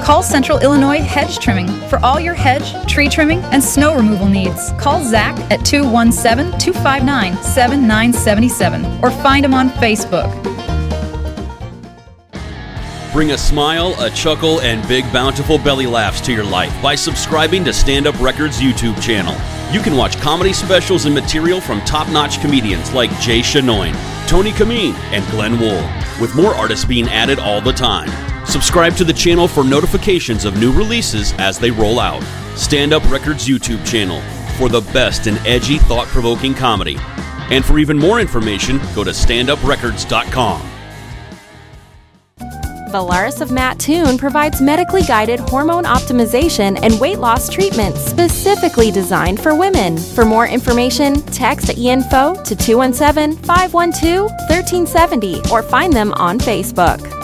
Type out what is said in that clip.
Call Central Illinois Hedge Trimming for all your hedge, tree trimming, and snow removal needs. Call Zach at 217-259-7977 or find him on Facebook. Bring a smile, a chuckle, and big bountiful belly laughs to your life by subscribing to Stand Up Records YouTube channel. You can watch comedy specials and material from top-notch comedians like Jay Chenoyne, Tony Kameen, and Glenn Wool, with more artists being added all the time. Subscribe to the channel for notifications of new releases as they roll out. Stand Up Records YouTube channel for the best in edgy, thought-provoking comedy. And for even more information, go to standuprecords.com. Valaris of Mattoon provides medically guided hormone optimization and weight loss treatments specifically designed for women. For more information, text EINFO to 217-512-1370 or find them on Facebook.